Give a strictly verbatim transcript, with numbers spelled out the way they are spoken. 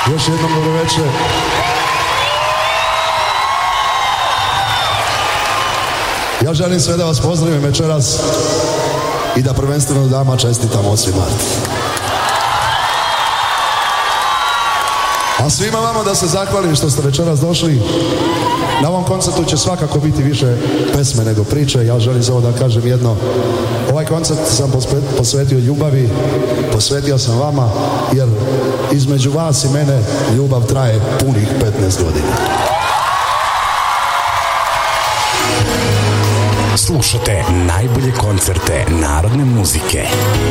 Još jednom dobro večer. Ja želim sve da vas pozdravim večeras i da prvenstveno dama čestitam osmi mart. A svima vama da se zahvalim što ste večeras došli. Na ovom koncertu će svakako biti više pesme nego priče. Ja želim samo da kažem jedno. Ovaj koncert sam posvetio ljubavi, posvetio sam vama, jer između vas i mene ljubav traje punih petnaest godina. Slušate najbolje koncerte narodne muzike.